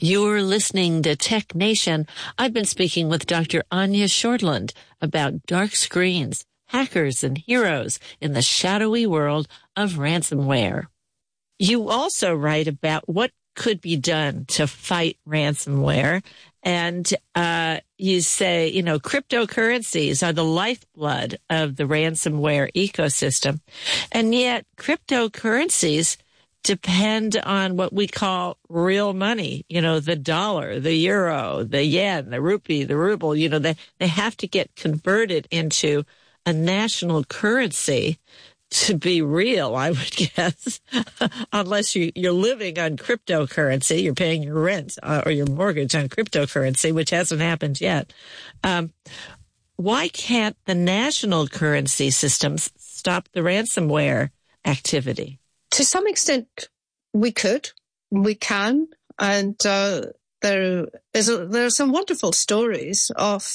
You're listening to Tech Nation. I've been speaking with Dr. Anya Shortland about dark screens, hackers, and heroes in the shadowy world of ransomware. You also write about what could be done to fight ransomware. And you say, cryptocurrencies are the lifeblood of the ransomware ecosystem. And yet cryptocurrencies depend on what we call real money, the dollar, the euro, the yen, the rupee, the ruble, they have to get converted into a national currency to be real, I would guess, unless you're living on cryptocurrency, you're paying your rent or your mortgage on cryptocurrency, which hasn't happened yet. Why can't the national currency systems stop the ransomware activity? To some extent, we can, and there are some wonderful stories of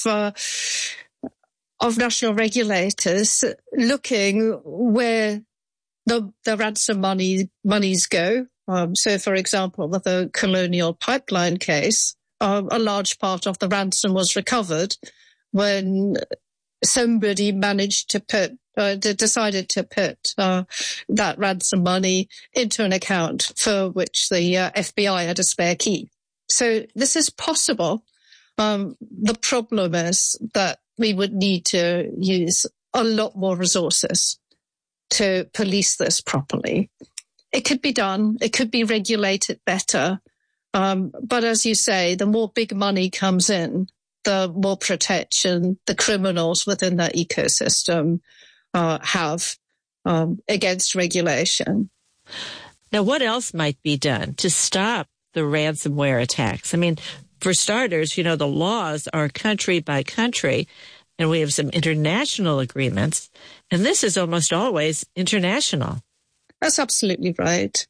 national regulators looking where the ransom monies go. So, for example, with the Colonial Pipeline case, a large part of the ransom was recovered when somebody managed to decided to put that ransom money into an account for which the FBI had a spare key. So this is possible. The problem is that we would need to use a lot more resources to police this properly. It could be done. It could be regulated better. But as you say, the more big money comes in, the more protection the criminals within that ecosystem have against regulation. Now, what else might be done to stop the ransomware attacks? I mean, for starters, the laws are country by country, and we have some international agreements, and this is almost always international. That's absolutely right.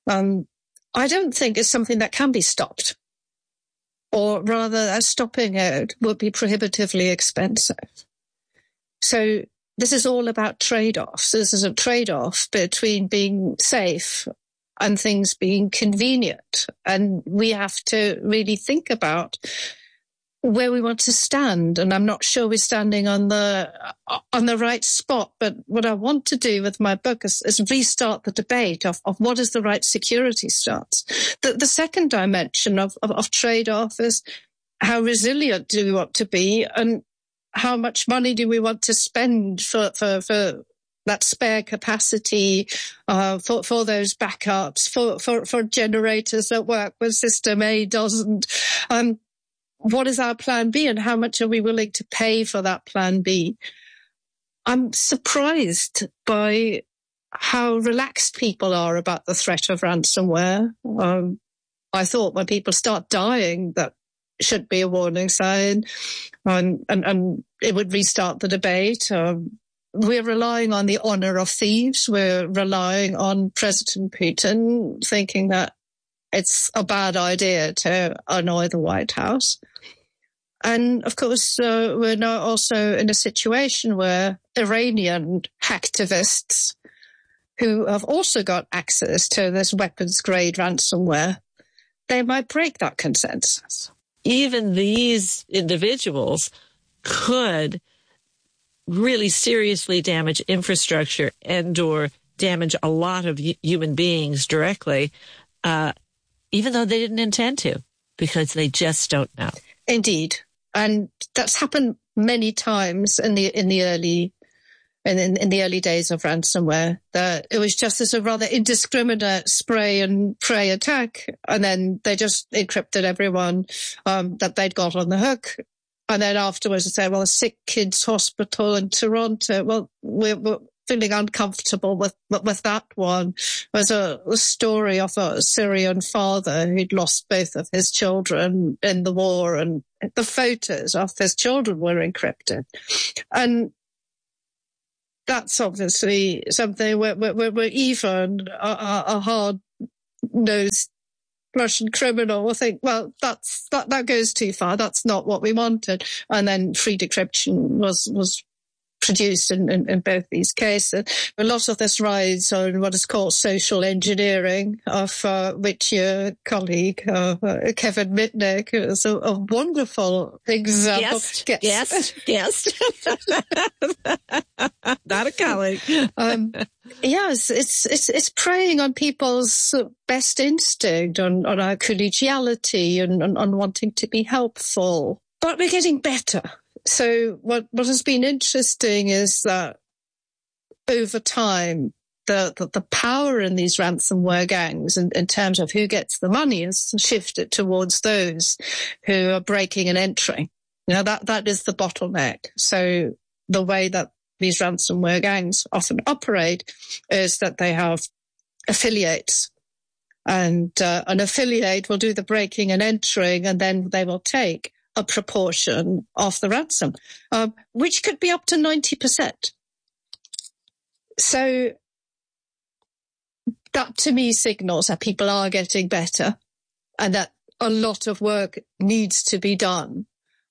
I don't think it's something that can be stopped, or rather, stopping it would be prohibitively expensive. So this is all about trade-offs. This is a trade-off between being safe and things being convenient. And we have to really think about where we want to stand. And I'm not sure we're standing on the right spot. But what I want to do with my book is restart the debate of what is the right security stance. The second dimension of trade-off is how resilient do we want to be, and how much money do we want to spend for that spare capacity, for those backups, for generators that work when system A doesn't. What is our plan B, and how much are we willing to pay for that plan B? I'm surprised by how relaxed people are about the threat of ransomware. I thought when people start dying, that should be a warning sign, and it would restart the debate. We're relying on the honor of thieves. We're relying on President Putin thinking that it's a bad idea to annoy the White House. And of course, we're now also in a situation where Iranian hacktivists, who have also got access to this weapons-grade ransomware, they might break that consensus. Even these individuals could really seriously damage infrastructure and or damage a lot of human beings directly, even though they didn't intend to, because they just don't know. Indeed. And that's happened many times in the early days of ransomware, that it was just as a rather indiscriminate spray and pray attack. And then they just encrypted everyone that they'd got on the hook. And then afterwards they said, well, a sick kids hospital in Toronto, well, we're feeling uncomfortable with that one. There's a story of a Syrian father who'd lost both of his children in the war, and the photos of his children were encrypted. And that's obviously something where even a hard-nosed Russian criminal will think, well, that goes too far. That's not what we wanted. And then free decryption was produced in both these cases. A lot of this rides on what is called social engineering, of which your colleague, Kevin Mitnick, is a wonderful example. Yes. Not a colleague. Yes, it's preying on people's best instinct, on our collegiality and on wanting to be helpful. But we're getting better. So what has been interesting is that over time, the power in these ransomware gangs in terms of who gets the money has shifted towards those who are breaking and entering. That is the bottleneck. So the way that these ransomware gangs often operate is that they have affiliates, and an affiliate will do the breaking and entering, and then they will take a proportion of the ransom, which could be up to 90%. So that to me signals that people are getting better and that a lot of work needs to be done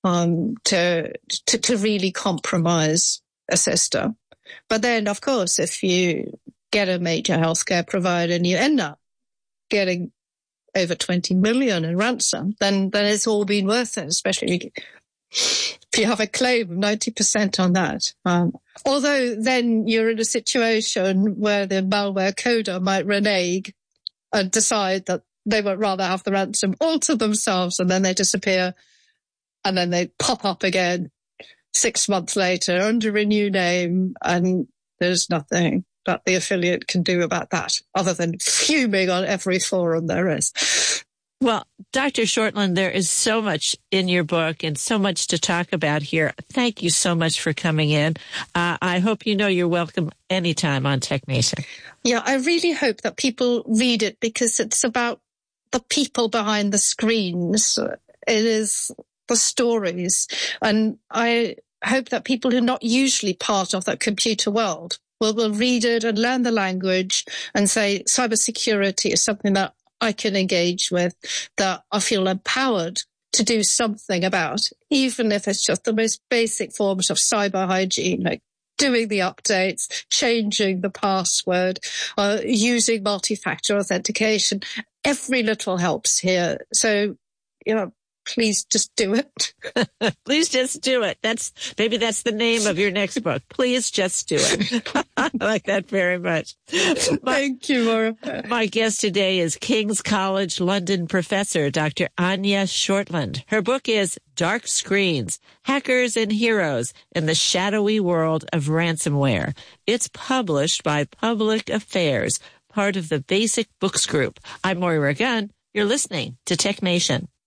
to really compromise a system. But then, of course, if you get a major healthcare provider and you end up getting over 20 million in ransom, then it's all been worth it, especially if you have a claim of 90% on that. Although then you're in a situation where the malware coder might renege and decide that they would rather have the ransom all to themselves, and then they disappear, and then they pop up again 6 months later under a new name, and there's nothing that the affiliate can do about that other than fuming on every forum there is. Well, Dr. Shortland, there is so much in your book and so much to talk about here. Thank you so much for coming in. I hope you know you're welcome anytime on Tech Nation. Yeah, I really hope that people read it, because it's about the people behind the screens. It is the stories. And I hope that people who are not usually part of that computer world will read it and learn the language and say cybersecurity is something that I can engage with, that I feel empowered to do something about, even if it's just the most basic forms of cyber hygiene, like doing the updates, changing the password, using multi-factor authentication. Every little helps here. So, please just do it. Please just do it. Maybe that's the name of your next book. Please just do it. I like that very much. Thank you, Maura. My guest today is King's College London professor, Dr. Anya Shortland. Her book is Dark Screens, Hackers and Heroes in the Shadowy World of Ransomware. It's published by Public Affairs, part of the Basic Books Group. I'm Moira Gunn. You're listening to Tech Nation.